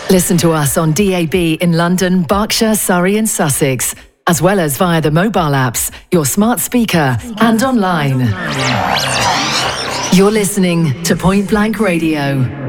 Listen to us on DAB in London, Berkshire, Surrey and Sussex, as well as via the mobile apps, your smart speaker and online. You're listening to Point Blank Radio.